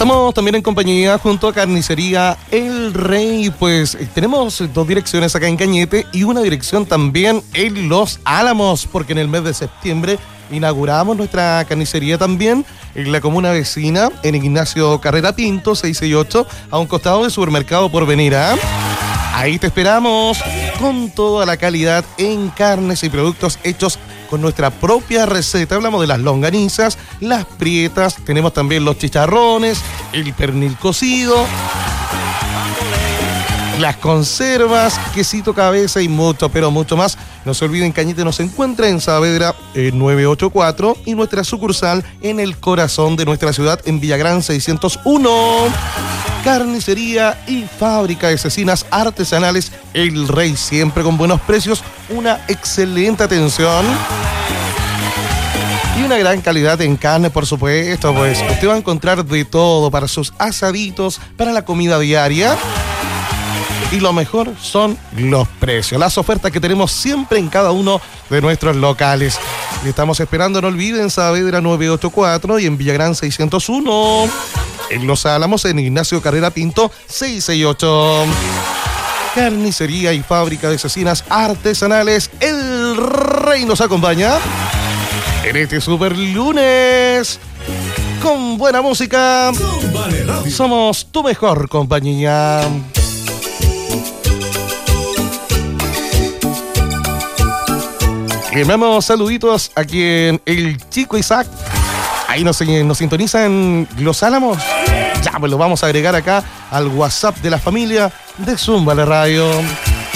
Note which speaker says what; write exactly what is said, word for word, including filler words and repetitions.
Speaker 1: Estamos también en compañía junto a Carnicería El Rey. Pues tenemos dos direcciones acá en Cañete y una dirección también en Los Álamos, porque en el mes de septiembre inauguramos nuestra carnicería también en la comuna vecina, en Ignacio Carrera Pinto, seiscientos sesenta y ocho, a un costado del supermercado Porvenir, ¿eh? Ahí te esperamos con toda la calidad en carnes y productos hechos con nuestra propia receta. Hablamos de las longanizas, las prietas, tenemos también los chicharrones, el pernil cocido, las conservas, quesito cabeza y mucho, pero mucho más. No se olviden, Cañete nos encuentra en Saavedra eh, novecientos ochenta y cuatro y nuestra sucursal en el corazón de nuestra ciudad, en Villagrán seiscientos uno. Carnicería y fábrica de cecinas artesanales El Rey, siempre con buenos precios, una excelente atención y una gran calidad en carne, por supuesto. Pues usted va a encontrar de todo para sus asaditos, para la comida diaria. Y lo mejor son los precios, las ofertas que tenemos siempre en cada uno de nuestros locales. Y estamos esperando, no olviden, Saavedra novecientos ochenta y cuatro y en Villagrán seiscientos uno. En Los Álamos, en Ignacio Carrera Pinto, seiscientos sesenta y ocho. Carnicería y fábrica de cecinas artesanales El Rey nos acompaña en este super lunes con buena música. Somos tu mejor compañía. Le enviamos saluditos a quien el chico Isaac. Ahí nos, nos sintoniza en Los Álamos. Ya, pues lo vamos a agregar acá al WhatsApp de la familia de Zúmbale Radio.